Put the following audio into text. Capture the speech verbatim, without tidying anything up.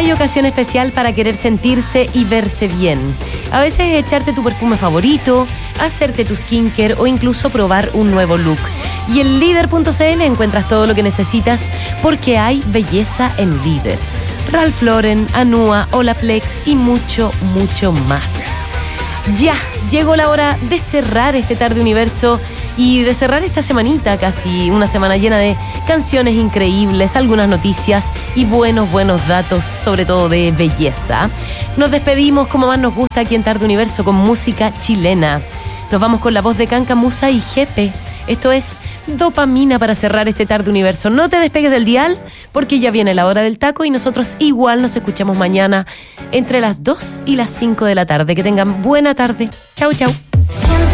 hay ocasión especial para querer sentirse y verse bien. A veces echarte tu perfume favorito, hacerte tu skincare o incluso probar un nuevo look. Y en líder punto c l encuentras todo lo que necesitas porque hay belleza en Líder. Ralph Lauren, Anua, Olaplex y mucho, mucho más. Ya, llegó la hora de cerrar este Tarde Universo y de cerrar esta semanita, casi una semana llena de canciones increíbles, algunas noticias y buenos, buenos datos, sobre todo de belleza. Nos despedimos como más nos gusta aquí en Tarde Universo con música chilena. Nos vamos con la voz de Canca Musa y Jepe. Esto es Dopamina para cerrar este Tarde Universo. No te despegues del dial porque ya viene la hora del taco y nosotros igual nos escuchamos mañana entre las dos y las cinco de la tarde. Que tengan buena tarde. Chau, chau.